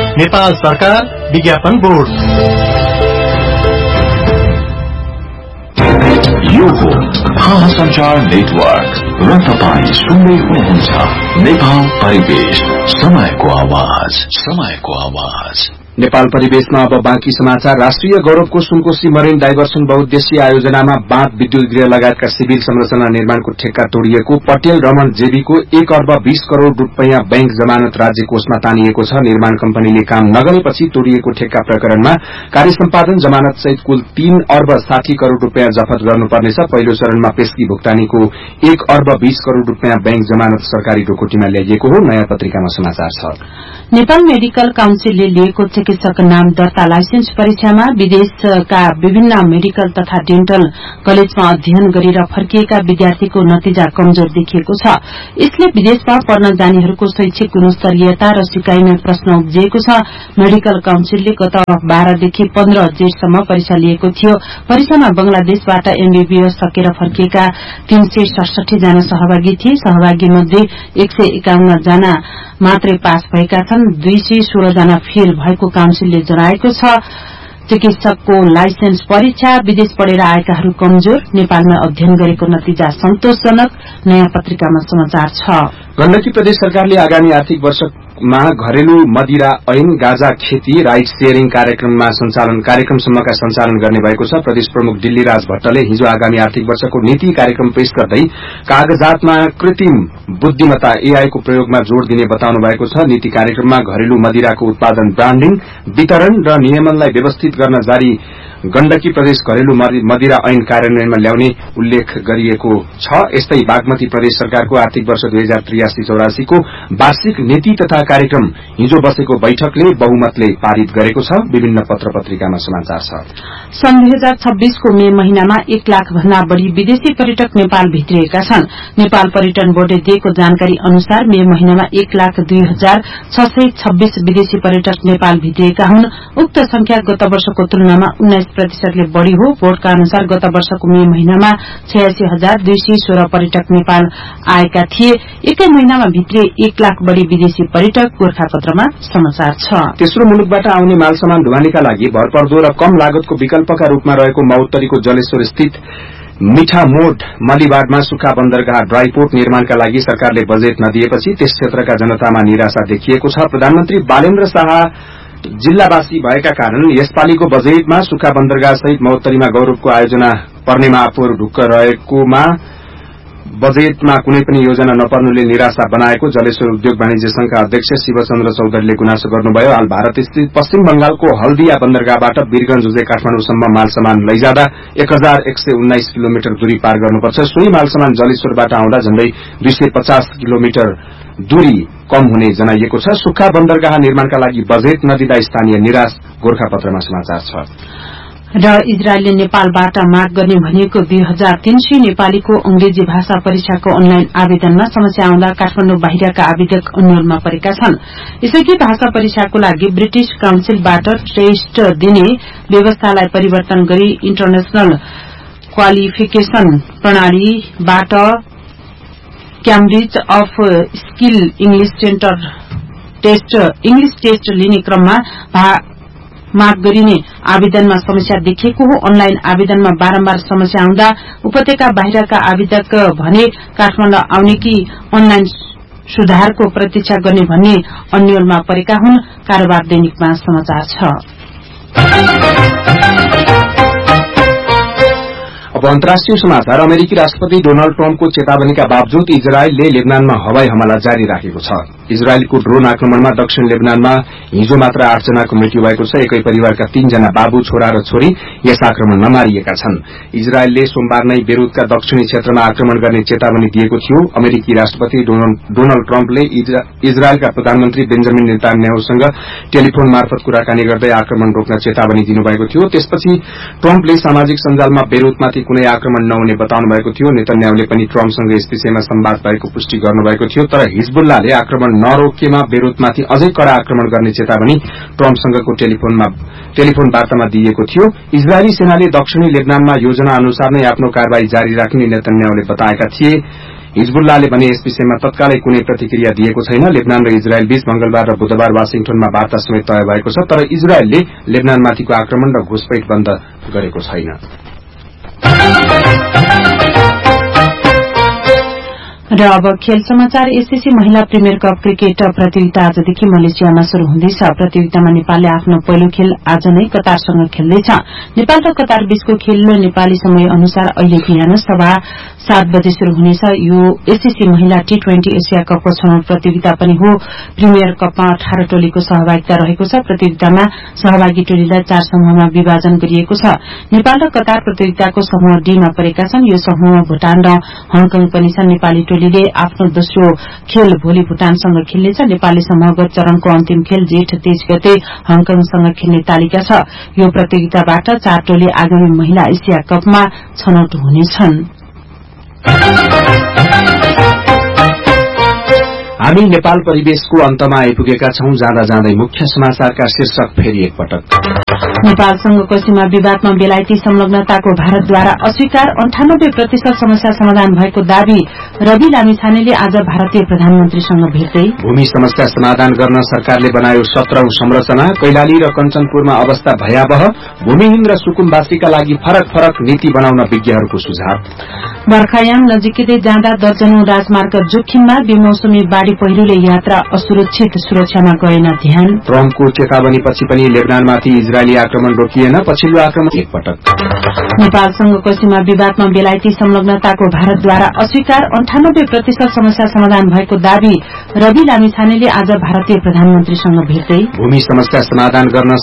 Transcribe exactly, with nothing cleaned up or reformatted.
नेपाल सरकार विज्ञापन बोर्ड। यो हो महासञ्चार नेटवर्क र तपाईं सुन्दै हुनुहुन्छ नेपाल परिवेश, समयको आवाज, समयको आवाज। नेपाल परिवेशमा अब बाँकी समाचार। राष्ट्रिय गौरवको सुनकोशी मरिन डाइभर्सन बहुद्देश्यीय आयोजनामा बाँध, विद्युत गृह लगायतका सिविल संरचना निर्माणको ठेक्का तोडिएको। पटेल रमन जेबीको एक अर्ब बीस करोड़ रूपियाँ बैंक जमानत राज्य कोषमा तानिएको छ। निर्माण कम्पनीले काम नगरेपछि तोडिएको ठेक्का प्रकरणमा कार्य सम्पादन जमानत सहित कुल तीन अर्ब साठी करोड़ रूपियाँ जफत गर्नुपर्नेछ। पहिलो चरणमा पेशकी भुक्तानीको एक अर्ब बीस करोड़ रूपियाँ बैंक जमानत सरकारी ढोकोटीमा ल्याइएको हो। नयाँ पत्रिकामा समाचार छ। नेपाल मेडिकल काउन्सिलले लिएको चिकित्सक नाम दर्ता लाइसेन्स परीक्षामा विदेशका विभिन्न मेडिकल तथा डेन्टल कलेजमा अध्ययन गरेर फर्किएका विद्यार्थीको नतिजा कमजोर देखिएको छ। यसले विदेशमा पढ्न जानेहरूको शैक्षिक गुणस्तरीयता र सिकाइमा प्रश्न उब्जिएको छ। मेडिकल काउन्सिलले गत बाह्रदेखि पन्ध्र जेठसम्म परीक्षा लिएको थियो। परीक्षामा बंगलादेशबाट एमबीबीएस सकेर फर्किएका तीन सय सडसठी जना सहभागी थिए। सहभागी मध्ये एक सय एकाउन्न जना मात्रै पास भएका छन्। दुई सय सोह्र जना फेल भएको काउन्सिलले जनाएको छ। चिकित्सकको लाइसेन्स परीक्षा, विदेश पढेर आएकाहरू कमजोर, नेपालमा अध्ययन गरेको नतिजा सन्तोषजनक। नयाँ पत्रिकामा समाचार छ। गण्डकी प्रदेश सरकारले आगामी आर्थिक वर्षमा घरेलु मदिरा ऐन, गाँजा खेती, राइट शेयरिङ कार्यक्रममा संचालन कार्यक्रमसम्मका सञ्चालन गर्ने भएको छ। प्रदेश प्रमुख दिल्लीराज भट्टले हिजो आगामी आर्थिक वर्षको नीति कार्यक्रम पेश गर्दै कागजातमा कृत्रिम बुद्धिमत्ता एआई को प्रयोगमा जोड़ दिने बताउनु भएको छ। नीति कार्यक्रममा घरेलु मदिराको उत्पादन, ब्रान्डिङ, वितरण र नियमनलाई व्यवस्थित गर्न जारी गण्डकी प्रदेश घरेलु मदिरा ऐन कार्यान्वयनमा ल्याउने उल्लेख गरिएको छ। यस्तै बागमती प्रदेश सरकारको आर्थिक वर्ष दुई हजार त्रियासी चौरासी को वार्षिक नीति तथा कार्यक्रम हिजो बसेको बैठकले बहुमतले पारित गरेको छ। विभिन्न पत्र पत्रिकामा समाचार छ। सन् दुई हजार छब्बीस को मे महिनामा एक लाख भन्दा बढ़ी विदेशी पर्यटक नेपाल भित्रिएका छन्। नेपाल पर्यटन बोर्डले दिएको जानकारी अनुसार मे महिनामा एक लाख दुई हजार छ सय छब्बीस विदेशी पर्यटक नेपाल भित्रिएका हुन्। उक्त संख्या गत वर्षको तुलनामा उन्नाइस प्रतिशतले बढ़ी हो। बोर्डका अनुसार गत वर्षको मे महिनामा छयासी हजार दुई सय सोह्र पर्यटक नेपाल आएका थिए। एकै महिनामा भित्रिए एक लाख बढ़ी विदेशी पर्यटक। गोर्खापत्रमा समाचार छ। तेस्रो मुलुकबाट आउने माल सामान ढुवानीका लागि भरपर्दो र कम लागतको विकल्पका रूपमा रहेको मौत्तरीको जलेश्वर स्थित मिठा मोड मलीबाडमा सुक्खा बन्दरगाह ड्राईपोर्ट निर्माणका लागि सरकारले बजेट नदिएपछि त्यस क्षेत्रका जनतामा निराशा देखिएको छ। प्रधानमन्त्री बालेन्द्र शाह जिल्लावासी भएका कारण यसपालिको बजेटमा सुक्खा बन्दरगाह सहित महोत्तरीमा गौरवको आयोजना पर्नेमा आफूहरू ढुक्क रहेकोमा बजेटमा कुनै पनि योजना नपर्नुले निराशा बनाएको जलेश्वर उद्योग वाणिज्य संघका अध्यक्ष शिवचन्द्र चौधरीले गुनासो गर्नुभयो। हाल भारत स्थित पश्चिम बंगालको हल्दिया बन्दरगाहबाट वीरगंज हुँदै काठमाडौँसम्म माल सामान लैजाँदा एक हजार एक सय उन्नाइस किलोमिटर दूरी पार गर्नुपर्छ। सोही माल सामान जलेश्वरबाट आउँदा झण्डै दुई सय पचास किलोमिटर दूरी कम हुने जनाइएको छ। सुक्खा बन्दरगाह निर्माणका लागि बजेट नदिँदा स्थानीय निराश। गोर्खापत्रमा समाचार छ। र इजरायलले नेपालबाट माग गर्ने भनिएको दुई हजार तीन सय नेपालीको अंग्रेजी भाषा परीक्षाको अनलाइन आवेदनमा समस्या आउँदा काठमाडौँ बाहिरका आवेदक अन्यलमा परेका छन्। यसैगरी भाषा परीक्षाको लागि ब्रिटिश काउन्सिलबाट टेस्ट दिने व्यवस्थालाई परिवर्तन गरी इन्टरनेशनल क्वालिफिकेशन प्रणालीबाट Cambridge of skill English centre test English test लिने क्रममा माग गरिने आवेदनमा समस्या देखिएको हो। अनलाइन आवेदनमा बारम्बार समस्या आउँदा उपत्यका बाहिरका आवेदक भने काठमाडौँ आउने कि अनलाइन सुधारको प्रतीक्षा गर्ने भन्ने अन्यलमा परेका हुन्। कारोबार दैनिकमा समाचार छ। अब अन्तर्राष्ट्रिय समाचार। अमेरिकी राष्ट्रपति डोनाल्ड ट्रम्पको चेतावनीका बावजुद इजरायलले लेबनानमा हवाई हमला जारी राखेको छ। इजरायलको ड्रोन आक्रमणमा दक्षिण लेबनानमा हिजो मात्र आठ जनाको मृत्यु भएको छ। एकै परिवारका तीनजना बाबु, छोरा र छोरी यस आक्रमणमा मारिएका छन्। इजरायलले सोमबार नै बेरुतका दक्षिणी क्षेत्रमा आक्रमण गर्ने चेतावनी दिएको थियो। अमेरिकी राष्ट्रपति डोनाल्ड ट्रम्पले इजरायलका प्रधानमन्त्री बेन्जामिन नेतान्याहुसँग टेलिफोन मार्फत कुराकानी गर्दै आक्रमण रोक्न चेतावनी दिनुभएको थियो। त्यसपछि ट्रम्पले सामाजिक सञ्जालमा बेरुतमाथि कुनै आक्रमण नहुने बताउनु भएको थियो। नेतन्याहुले पनि ट्रम्पसँग यस विषयमा संवाद भएको पुष्टि गर्नुभएको थियो। तर हिजबुल्लाले आक्रमण नरोकेमा बेरुतमाथि अझै कड़ा आक्रमण गर्ने चेतावनी ट्रम्पसँगको टेलिफोन वार्तामा दिएको थियो। इजरायली सेनाले दक्षिणी लेबनानमा योजना अनुसार नै आफ्नो कारवाही जारी राख्ने नेतन्याहुले बताएका थिए। हिजबुल्लाहले भने यस विषयमा तत्कालै कुनै प्रतिक्रिया दिएको छैन। लेबनान र इजरायल बीच मंगलबार र बुधबार वाशिंगटनमा वार्ता समेत तय भएको छ, तर इजरायलले लेबनानमाथिको आक्रमण र घुसपैठ बन्द गरेको छैन। र अब खेल समाचार। एससीसी महिला प्रिमियर कप क्रिकेट प्रतियोगिता आजदेखि मलेसियामा शुरू हुँदैछ। प्रतियोगितामा नेपालले आफ्नो पहिलो खेल आज नै कतारसँग खेल्दैछ। नेपाल र कतार बीचको खेल नेपाली समय अनुसार अहिले बिहान सभा सात बजे शुरू हुनेछ। यो एससीसी महिला टी ट्वेन्टी एसिया कपको छनौट प्रतियोगिता पनि हो। प्रिमियर कपमा अठार टोलीको सहभागिता रहेको छ। प्रतियोगितामा सहभागी टोलीलाई चार समूहमा विभाजन गरिएको छ। नेपाल र कतार प्रतियोगिताको समूह डीमा परेका छन्। यो समूहमा भूटान र हङकङ पनि छन्। नेपाली टोलीले आफ्नो दोस्रो खेल भोलि भूटानसँग खेल्नेछ। नेपाली समूहगत चरणको अन्तिम खेल जेठ तेइस गते हङकङसँग खेल्ने तालिका छ। यो प्रतियोगिताबाट चार टोली आगामी महिला एसिया कपमा छनौट हुनेछन्। हामी नेपाल परिवेशको अन्तमा आइपुगेका छौं। जाँदा जाँदै मुख्य समाचारका शीर्षक फेरि एकपटक। नेपालसँगको सीमा विवादमा बेलायती संलग्नताको भारतद्वारा अस्वीकार, अन्ठानब्बे प्रतिशत समस्या समाधान भएको दावी। रवि लामिछानेले आज भारतीय प्रधानमन्त्रीसँग भेट्दै भूमि समस्या समाधान गर्न सरकारले बनायो सत्रौं संरचना। कैलाली र कञ्चनपुरमा अवस्था भयावह। भूमिहीन र सुकुम्बासीका लागि फरक फरक नीति बनाउन विज्ञहरूको सुझाव। बर्खायाम नजिकै जाँदा दर्जनौं राजमार्ग जोखिममा। बेमौसमी बाढ़ी पहिरोले यात्रा असुरक्षित, सुरक्षामा गएन ध्यान। ट्रम्पको चेतावनीपछि पनि लेबनानमाथि इजरायली आक्रमण रोकिएन। पछिल्लो आक्रमण एकपटक। नेपालसँगको सीमा विवादमा बेलायती संलग्नताको भारतद्वारा अस्वीकार, अन्ठानब्बे प्रतिशत समस्या समाधान भएको दावी। रवि लामिछानेले आज भारतीय प्रधानमन्त्रीसँग भेट्दै भूमि समस्या समाधान गर्न